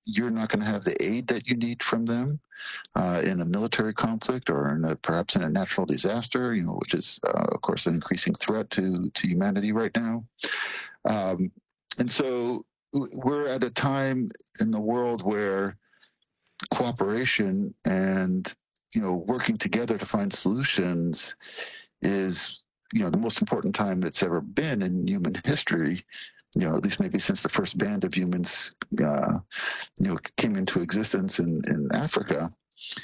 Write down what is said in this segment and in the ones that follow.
you're not going to have the aid that you need from them in a military conflict or perhaps in a natural disaster, which is, of course, an increasing threat to humanity right now. Um, and so we're at a time in the world where cooperation and working together to find solutions is the most important time it's ever been in human history. At least maybe since the first band of humans came into existence in Africa.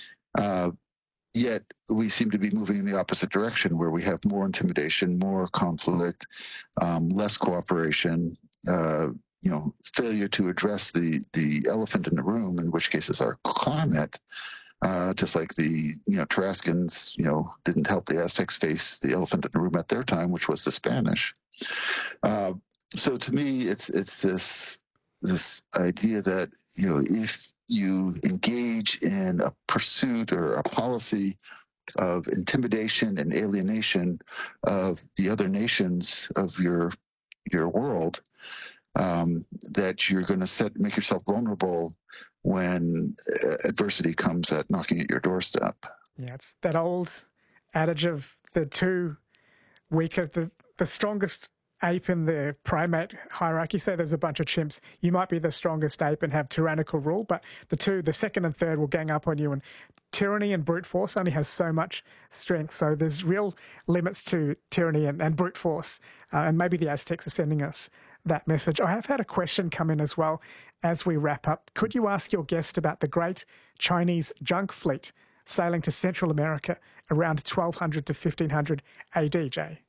Yet we seem to be moving in the opposite direction, where we have more intimidation, more conflict, less cooperation, failure to address the elephant in the room, in which case is our climate. Just like the Tarascans, didn't help the Aztecs face the elephant in the room at their time, which was the Spanish. So to me, it's this idea that if you engage in a pursuit or a policy of intimidation and alienation of the other nations of your world, that you're going to make yourself vulnerable when adversity comes at knocking at your doorstep. Yeah, it's that old adage of the two weaker, the strongest ape in the primate hierarchy. Say there's a bunch of chimps. You might be the strongest ape and have tyrannical rule, but the second and third will gang up on you. And tyranny and brute force only has so much strength. So there's real limits to tyranny and brute force. And maybe the Aztecs are sending us that message. I have had a question come in as well as we wrap up. Could you ask your guest about the great Chinese junk fleet sailing to Central America around 1200 to 1500 AD, Jay?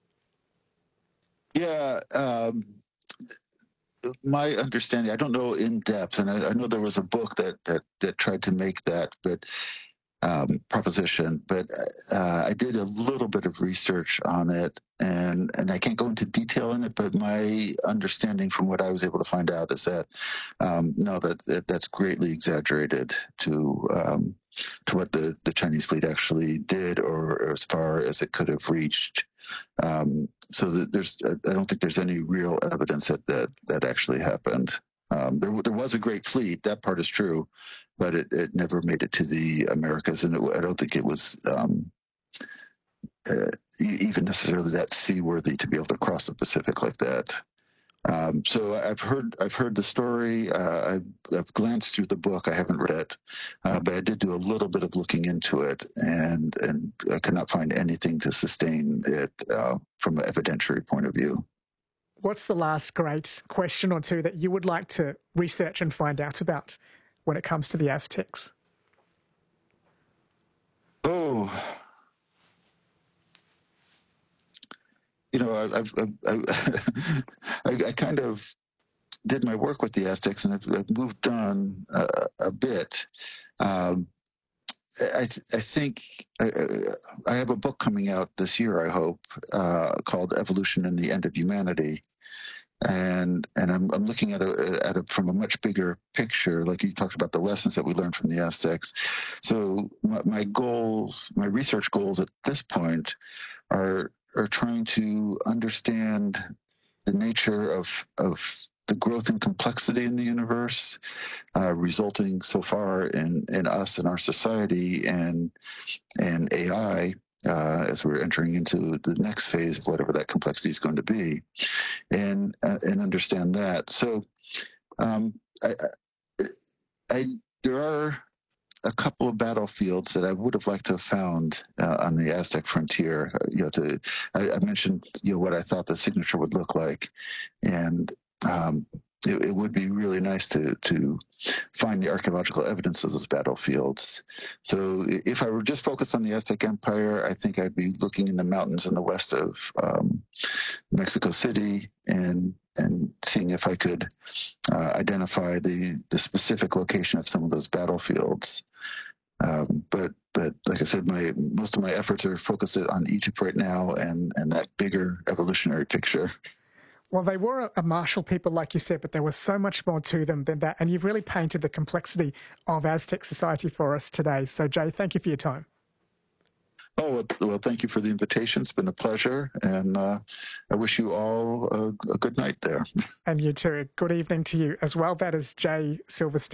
Yeah, my understanding, I don't know in depth, and I know there was a book that tried to make that proposition, but I did a little bit of research on it, and I can't go into detail in it, but my understanding from what I was able to find out is that no, that's greatly exaggerated to what the Chinese fleet actually did, or as far as it could have reached. So that I don't think there's any real evidence that actually happened. There was a great fleet, that part is true, but it never made it to the Americas, and I don't think it was even necessarily that seaworthy to be able to cross the Pacific like that. So I've heard the story. I've glanced through the book. I haven't read it, but I did do a little bit of looking into it, and I could not find anything to sustain it from an evidentiary point of view. What's the last great question or two that you would like to research and find out about when it comes to the Aztecs? Oh, I kind of did my work with the Aztecs, and I've moved on a bit. I think I have a book coming out this year, I hope, called "Evolution and the End of Humanity," and I'm looking at it from a much bigger picture. Like you talked about the lessons that we learned from the Aztecs. So my research goals at this point are trying to understand the nature of the growth and complexity in the universe, resulting so far in us and our society and AI, as we're entering into the next phase of whatever that complexity is going to be, and understand that. So there are a couple of battlefields that I would have liked to have found on the Aztec frontier. I mentioned what I thought the signature would look like, and it would be really nice to find the archaeological evidence of those battlefields. So if I were just focused on the Aztec Empire, I think I'd be looking in the mountains in the west of Mexico City and seeing if I could identify the specific location of some of those battlefields. But like I said, most of my efforts are focused on Egypt right now and that bigger evolutionary picture. Well, they were a martial people, like you said, but there was so much more to them than that. And you've really painted the complexity of Aztec society for us today. So, Jay, thank you for your time. Oh, well, thank you for the invitation. It's been a pleasure. And I wish you all a good night there. And you too. Good evening to you as well. That is Jay Silverstein.